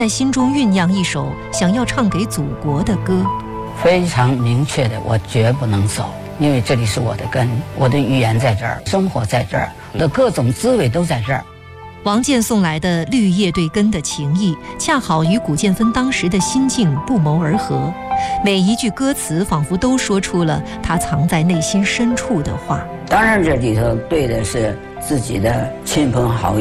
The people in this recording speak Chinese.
在心中酝酿一首想要唱给祖国的歌。 非常明确的，我绝不能走，因为这里是我的根，我的语言在这儿，生活在这儿，我的各种滋味都在这儿。 王健送来的绿叶对根的情谊，恰好与古建芬当时的心境不谋而合。每一句歌词仿佛都说出了他藏在内心深处的话。 当然，这里头对的是自己的亲朋好友。